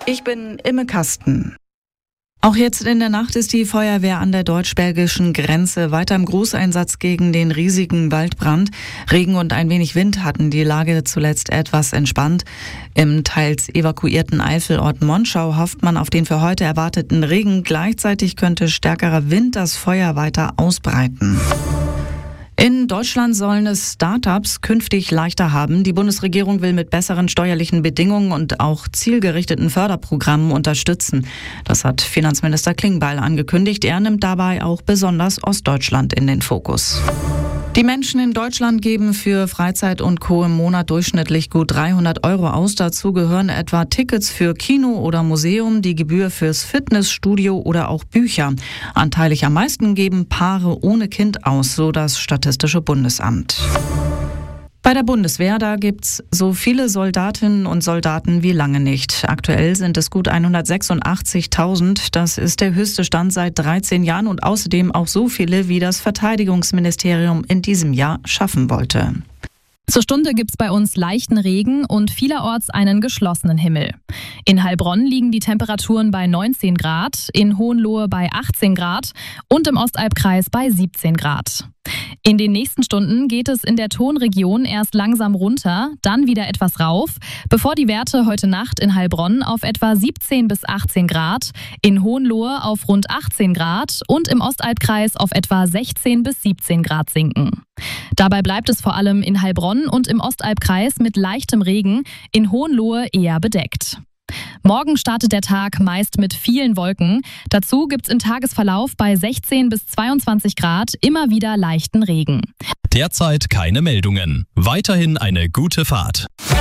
Ich bin Imme Kasten. Auch jetzt in der Nacht ist die Feuerwehr an der deutsch-belgischen Grenze weiter im Großeinsatz gegen den riesigen Waldbrand. Regen und ein wenig Wind hatten die Lage zuletzt etwas entspannt. Im teils evakuierten Eifelort Monschau hofft man auf den für heute erwarteten Regen. Gleichzeitig könnte stärkerer Wind das Feuer weiter ausbreiten. In Deutschland sollen es Start-ups künftig leichter haben. Die Bundesregierung will mit besseren steuerlichen Bedingungen und auch zielgerichteten Förderprogrammen unterstützen. Das hat Finanzminister Klingbeil angekündigt. Er nimmt dabei auch besonders Ostdeutschland in den Fokus. Die Menschen in Deutschland geben für Freizeit und Co. im Monat durchschnittlich gut 300 € aus. Dazu gehören etwa Tickets für Kino oder Museum, die Gebühr fürs Fitnessstudio oder auch Bücher. Anteilig am meisten geben Paare ohne Kind aus, so das Statistische Bundesamt. Bei der Bundeswehr, da gibt's so viele Soldatinnen und Soldaten wie lange nicht. Aktuell sind es gut 186.000. Das ist der höchste Stand seit 13 Jahren und außerdem auch so viele, wie das Verteidigungsministerium in diesem Jahr schaffen wollte. Zur Stunde gibt's bei uns leichten Regen und vielerorts einen geschlossenen Himmel. In Heilbronn liegen die Temperaturen bei 19 Grad, in Hohenlohe bei 18 Grad und im Ostalbkreis bei 17 Grad. In den nächsten Stunden geht es in der Tonregion erst langsam runter, dann wieder etwas rauf, bevor die Werte heute Nacht in Heilbronn auf etwa 17 bis 18 Grad, in Hohenlohe auf rund 18 Grad und im Ostalbkreis auf etwa 16 bis 17 Grad sinken. Dabei bleibt es vor allem in Heilbronn und im Ostalbkreis mit leichtem Regen, in Hohenlohe eher bedeckt. Morgen startet der Tag meist mit vielen Wolken. Dazu gibt's im Tagesverlauf bei 16 bis 22 Grad immer wieder leichten Regen. Derzeit keine Meldungen. Weiterhin eine gute Fahrt.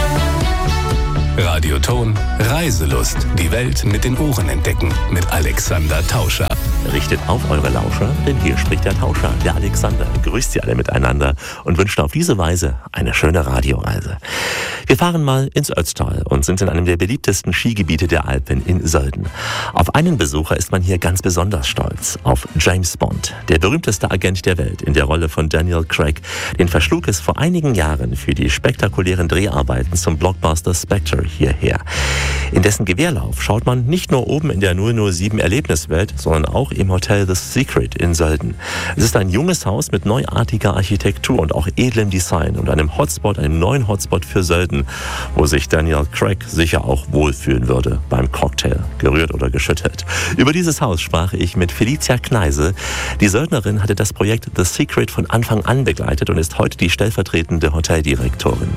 Radioton Reiselust. Die Welt mit den Ohren entdecken. Mit Alexander Tauscher. Richtet auf eure Lauscher, denn hier spricht der Tauscher, der Alexander. Grüßt sie alle miteinander und wünscht auf diese Weise eine schöne Radioreise. Wir fahren mal ins Ötztal und sind in einem der beliebtesten Skigebiete der Alpen in Sölden. Auf einen Besucher ist man hier ganz besonders stolz. Auf James Bond, der berühmteste Agent der Welt in der Rolle von Daniel Craig. Den verschlug es vor einigen Jahren für die spektakulären Dreharbeiten zum Blockbuster Spectre hierher. In dessen Gewehrlauf schaut man nicht nur oben in der 007 Erlebniswelt, sondern auch im Hotel The Secret in Sölden. Es ist ein junges Haus mit neuartiger Architektur und auch edlem Design und einem Hotspot, einem neuen Hotspot für Sölden, wo sich Daniel Craig sicher auch wohlfühlen würde beim Cocktail, gerührt oder geschüttelt. Über dieses Haus sprach ich mit Felicia Kneise. Die Söldnerin hatte das Projekt The Secret von Anfang an begleitet und ist heute die stellvertretende Hoteldirektorin.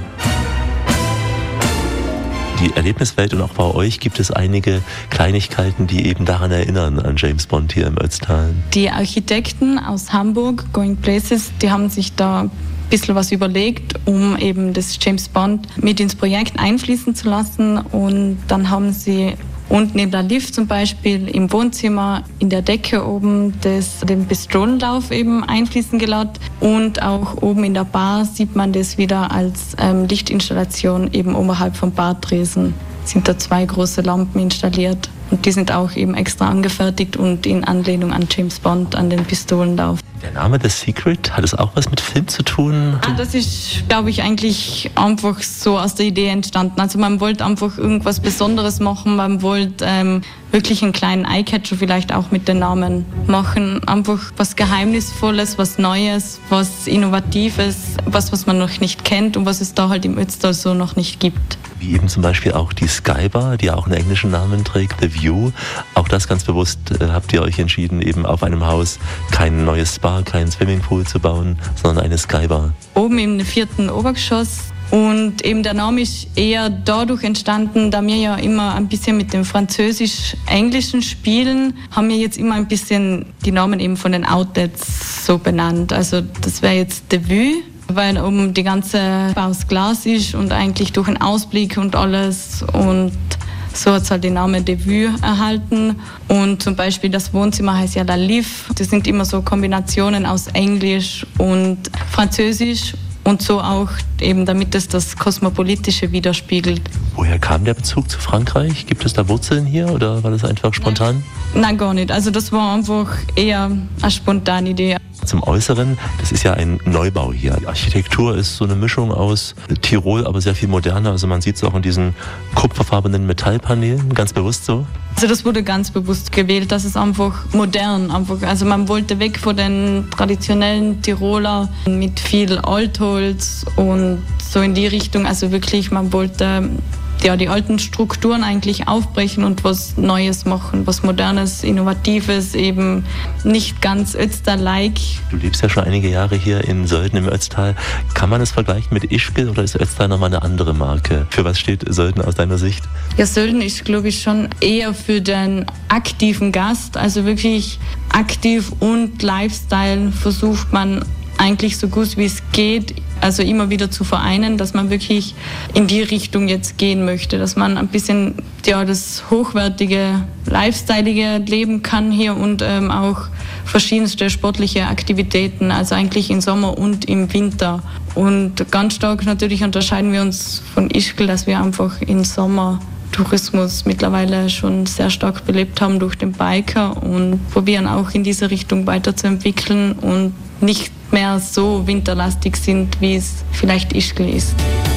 Die Erlebniswelt und auch bei euch gibt es einige Kleinigkeiten, die eben daran erinnern, an James Bond hier im Ötztal. Die Architekten aus Hamburg, Going Places, die haben sich da ein bisschen was überlegt, um eben das James Bond mit ins Projekt einfließen zu lassen. Und dann haben sie unten neben der Lift zum Beispiel im Wohnzimmer in der Decke oben den Pistolenlauf eben einfließen gelassen. Und auch oben in der Bar sieht man das wieder als Lichtinstallation eben oberhalb vom Bartresen. Sind da 2 große Lampen installiert. Und die sind auch eben extra angefertigt und in Anlehnung an James Bond, an den Pistolenlauf. Der Name The Secret, hat es auch was mit Film zu tun? Das ist, glaube ich, eigentlich einfach so aus der Idee entstanden. Also man wollte einfach irgendwas Besonderes machen, man wollte wirklich einen kleinen Eyecatcher vielleicht auch mit den Namen machen. Einfach was Geheimnisvolles, was Neues, was Innovatives, was man noch nicht kennt und was es da halt im Ötztal so noch nicht gibt. Wie eben zum Beispiel auch die Skybar, die auch einen englischen Namen trägt, The View. Auch das ganz bewusst habt ihr euch entschieden, eben auf einem Haus kein neues Spa, keinen Swimmingpool zu bauen, sondern eine Skybar. Oben im 4. Obergeschoss. Und eben der Name ist eher dadurch entstanden, da wir ja immer ein bisschen mit dem Französisch-Englischen spielen, haben wir jetzt immer ein bisschen die Namen eben von den Outlets so benannt. Also das wäre jetzt The Vue, weil oben die ganze aus Glas ist und eigentlich durch einen Ausblick und alles, und so hat es halt den Namen The Vue erhalten. Und zum Beispiel das Wohnzimmer heißt ja La Liv. Das sind immer so Kombinationen aus Englisch und Französisch und so auch eben, damit es das Kosmopolitische widerspiegelt. Woher kam der Bezug zu Frankreich? Gibt es da Wurzeln hier oder war das einfach spontan? Nein, gar nicht. Also das war einfach eher eine spontane Idee. zum Äußeren. Das ist ja ein Neubau hier. Die Architektur ist so eine Mischung aus Tirol, aber sehr viel moderner. Also man sieht es auch in diesen kupferfarbenen Metallpaneelen, ganz bewusst so. Also das wurde ganz bewusst gewählt, das ist einfach modern. Also man wollte weg von den traditionellen Tiroler mit viel Altholz und so in die Richtung. Also wirklich, man wollte die alten Strukturen eigentlich aufbrechen und was Neues machen, was Modernes, Innovatives, eben nicht ganz Ötztal-like. Du lebst ja schon einige Jahre hier in Sölden im Ötztal. Kann man es vergleichen mit Ischgl oder ist Ötztal nochmal eine andere Marke? Für was steht Sölden aus deiner Sicht? Ja, Sölden ist, glaube ich, schon eher für den aktiven Gast, also wirklich aktiv und Lifestyle versucht man eigentlich so gut wie es geht, also immer wieder zu vereinen, dass man wirklich in die Richtung jetzt gehen möchte, dass man ein bisschen das hochwertige, lifestyleige leben kann hier und auch verschiedenste sportliche Aktivitäten, also eigentlich im Sommer und im Winter. Und ganz stark natürlich unterscheiden wir uns von Ischgl, dass wir einfach im Sommer Tourismus mittlerweile schon sehr stark belebt haben durch den Biker und probieren auch in diese Richtung weiterzuentwickeln und nicht mehr so winterlastig sind, wie es vielleicht Ischgl ist.